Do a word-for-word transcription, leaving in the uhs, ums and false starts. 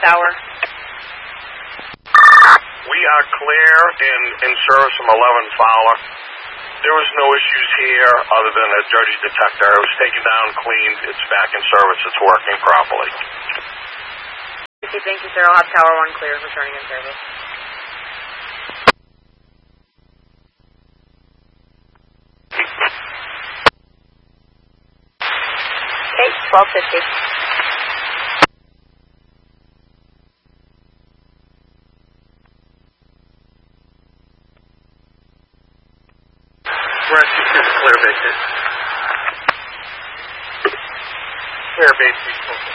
Tower. We are clear in, in service from eleven Fowler. There was no issues here other than a dirty detector. It was taken down, cleaned. It's back in service. It's working properly. Okay, thank you, sir. I'll have Tower one clear, returning in service. Okay, twelve fifty. Rescue clear basic. Clear basic.